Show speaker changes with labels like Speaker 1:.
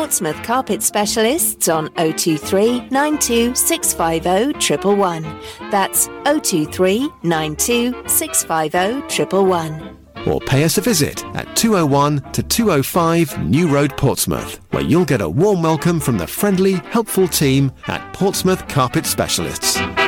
Speaker 1: Portsmouth Carpet Specialists on 023 92 650 111. That's 023 92 650 111.
Speaker 2: Or pay us a visit at 201 to 205 New Road, Portsmouth, where you'll get a warm welcome from the friendly, helpful team at Portsmouth Carpet Specialists.